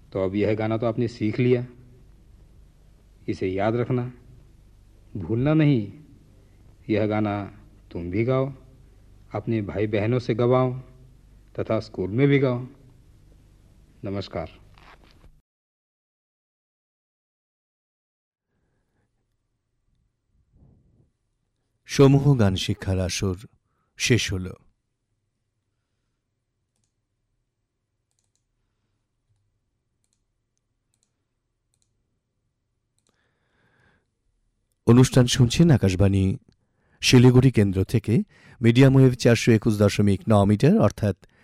तो अब यह गाना तो आपने सीख लिया, इसे याद रखना, भूलना नहीं। यह गाना तुम भी गाओ, अपने भाई बहनों से गवाओ तथा स्कूल में भी गाओ। नमस्कार। সমূহ গান শিক্ষার আসর শেষ হলো। অনুষ্ঠান শুনছেন আকাশবাণী শিলিগুড়ি কেন্দ্র থেকে, মিডিয়াম ওয়েভ 421.9 মিটার অর্থাৎ